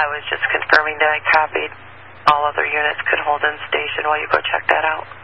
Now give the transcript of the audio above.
was just confirming that I copied all other units could hold in station while you go check that out.